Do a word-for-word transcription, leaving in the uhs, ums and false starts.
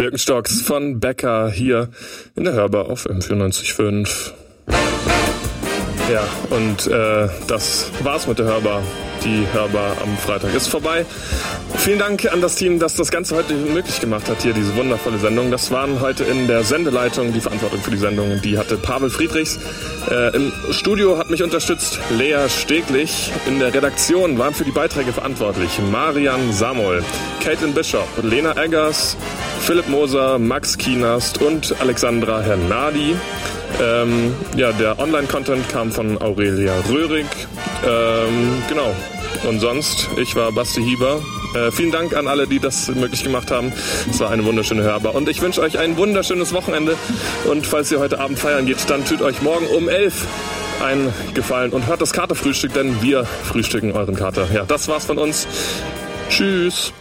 Birkenstocks von Becker hier in der Hörbar auf M vierundneunzig Komma fünf. Ja, und äh, das war's mit der Hörbar. Die Hörbar am Freitag ist vorbei. Vielen Dank an das Team, das das Ganze heute möglich gemacht hat, hier diese wundervolle Sendung. Das waren heute in der Sendeleitung, die Verantwortung für die Sendung, die hatte Pavel Friedrichs. Äh, Im Studio hat mich unterstützt Lea Steglich. In der Redaktion waren für die Beiträge verantwortlich Marian Samuel, Caitlin Bishop, Lena Eggers, Philipp Moser, Max Kienast und Alexandra Hernadi. Ähm, ja, der Online-Content kam von Aurelia Röhrig. Ähm, genau. Und sonst, ich war Basti Hieber. Äh, vielen Dank an alle, die das möglich gemacht haben. Es war eine wunderschöne Hörbar. Und ich wünsche euch ein wunderschönes Wochenende. Und falls ihr heute Abend feiern geht, dann tut euch morgen um elf einen Gefallen und hört das Katerfrühstück, denn wir frühstücken euren Kater. Ja, das war's von uns. Tschüss.